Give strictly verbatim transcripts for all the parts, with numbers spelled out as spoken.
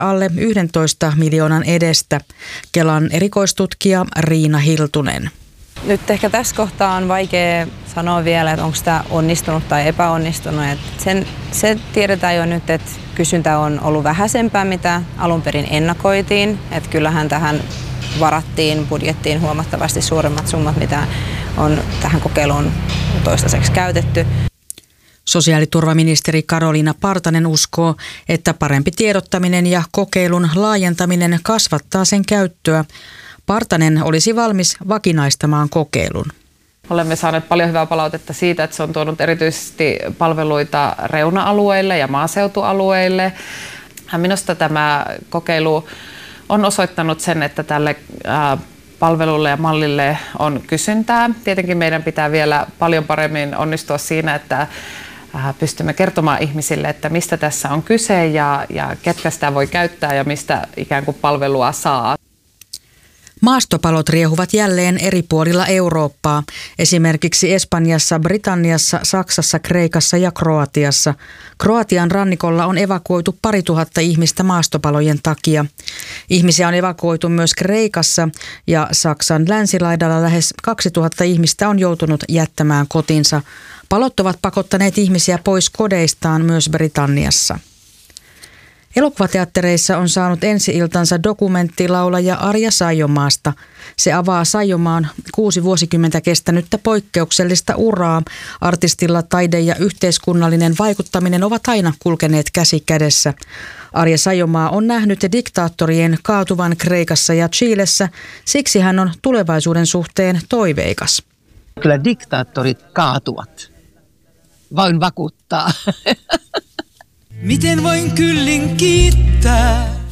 alle yksitoista miljoonan edestä. Kelan erikoistutkija Riina Hiltunen. Nyt ehkä tässä kohtaa on vaikea sanoa vielä, että onko tämä onnistunut tai epäonnistunut. Et sen, se tiedetään jo nyt, että kysyntä on ollut vähäisempää, mitä alun perin ennakoitiin. Et kyllähän tähän varattiin budjettiin huomattavasti suuremmat summat, mitä on tähän kokeiluun toistaiseksi käytetty. Sosiaaliturvaministeri Karoliina Partanen uskoo, että parempi tiedottaminen ja kokeilun laajentaminen kasvattaa sen käyttöä. Partanen olisi valmis vakinaistamaan kokeilun. Olemme saaneet paljon hyvää palautetta siitä, että se on tuonut erityisesti palveluita reuna-alueille ja maaseutualueille. Minusta tämä kokeilu on osoittanut sen, että tälle palvelulle ja mallille on kysyntää. Tietenkin meidän pitää vielä paljon paremmin onnistua siinä, että pystymme kertomaan ihmisille, että mistä tässä on kyse ja, ja ketkä sitä voi käyttää ja mistä ikään kuin palvelua saa. Maastopalot riehuvat jälleen eri puolilla Eurooppaa, esimerkiksi Espanjassa, Britanniassa, Saksassa, Kreikassa ja Kroatiassa. Kroatian rannikolla on evakuoitu pari tuhatta ihmistä maastopalojen takia. Ihmisiä on evakuoitu myös Kreikassa ja Saksan länsilaidalla lähes kaksituhatta ihmistä on joutunut jättämään kotinsa. Palot ovat pakottaneet ihmisiä pois kodeistaan myös Britanniassa. Elokuvateattereissa on saanut ensi-iltansa dokumenttilaulaja Arja Saijomaasta. Se avaa Saijomaan kuusi vuosikymmentä kestänyttä poikkeuksellista uraa. Artistilla taide ja yhteiskunnallinen vaikuttaminen ovat aina kulkeneet käsi kädessä. Arja Saijomaa on nähnyt diktaattorien kaatuvan Kreikassa ja Chilessä, siksi hän on tulevaisuuden suhteen toiveikas. Kyllä diktaattorit kaatuvat. Voin vakuuttaa. Miten voin kyllin kiittää?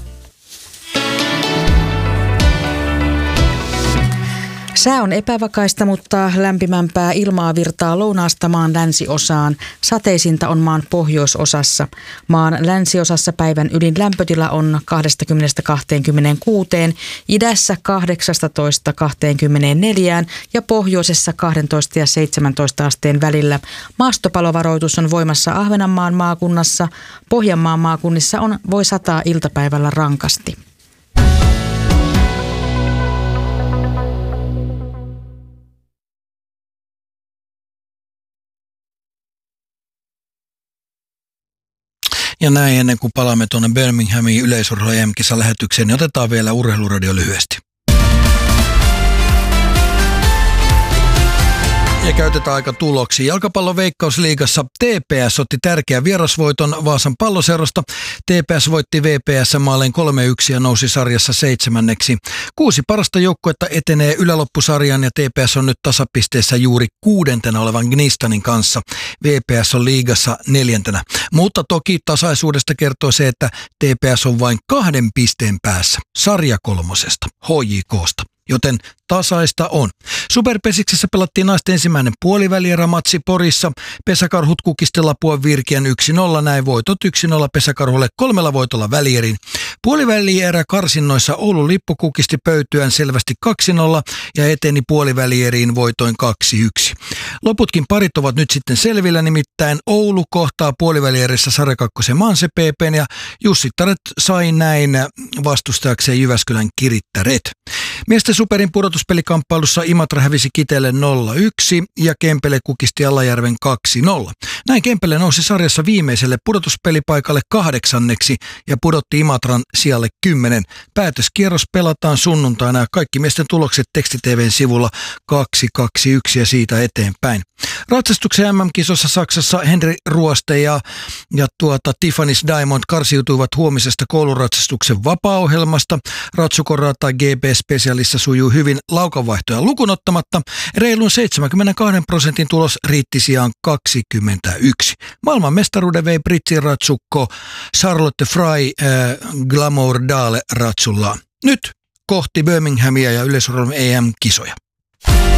Sää on epävakaista, mutta lämpimämpää ilmaa virtaa lounaasta maan länsiosaan. Sateisinta on maan pohjoisosassa. Maan länsiosassa päivän ylin lämpötila on kaksikymmentä kaksikymmentäkuusi, idässä kahdeksasta kaksikymmentäneljä ja pohjoisessa kaksitoista ja seitsemäntoista asteen välillä. Maastopalovaroitus on voimassa Ahvenanmaan maakunnassa. Pohjanmaan maakunnissa on, voi sataa iltapäivällä rankasti. Ja näin ennen kuin palaamme tuonne Birminghamin yleisurheilu-E M-kisan lähetykseen, niin otetaan vielä Urheiluradio lyhyesti. Ja käytetään aika tuloksi. Jalkapallon Veikkausliigassa T P S otti tärkeän vierasvoiton Vaasan Palloseurasta. T P S voitti V P S maalleen kolme yksi ja nousi sarjassa seitsemänneksi. Kuusi parasta joukkuetta etenee yläloppusarjaan ja T P S on nyt tasapisteessä juuri kuudentena olevan Gnistanin kanssa. V P S on liigassa neljäntenä. Mutta toki tasaisuudesta kertoo se, että T P S on vain kahden pisteen päässä sarja kolmosesta, H J K:sta. Joten tasaista on. Superpesiksessä pelattiin naisten ensimmäinen puolivälierämatsi Porissa. Pesäkarhut kukisti Lapuan Virkiän yksi nolla, näin voitot yksi nolla Pesäkarhulle kolmella voitolla välierin. Puolivälierä karsinnoissa Oulun Lippu kukisti Pöytyään selvästi kaksi nolla ja eteni puolivälieriin voitoin kaksi yksi. Loputkin parit ovat nyt sitten selvillä, nimittäin Oulu kohtaa puolivälierissä sarjakakkosen Manse P P:n ja Jussittaret sai näin vastustajakseen Jyväskylän Kirittäret. Miesten superin pudotuspelikamppailussa Imatra hävisi Kiteelle nolla yksi ja Kempele kukisti Alajärven kaksi nolla. Näin Kempele nousi sarjassa viimeiselle pudotuspelipaikalle kahdeksanneksi ja pudotti Imatran sijalle kymmenen. Päätöskierros pelataan sunnuntaina ja kaikki miesten tulokset Teksti-TVn sivulla kaksi kaksi yksi ja siitä eteenpäin. Ratsastuksen M M-kisossa Saksassa Henri Ruoste ja, ja tuota, Tiffany's Diamond karsiutuivat huomisesta kouluratsastuksen vapaa-ohjelmasta. Ratsukorata G B-spesialissa sujuu hyvin laukavaihtoja lukunottamatta. Reilun seitsemänkymmentäkaksi prosentin tulos riitti sijaan kaksikymmentäyksi. Maailman mestaruuden vei Britsin ratsukko Charlotte Fry äh, Glamour Dale ratsullaan. Nyt kohti Birminghamia ja yleisurheilun E M-kisoja.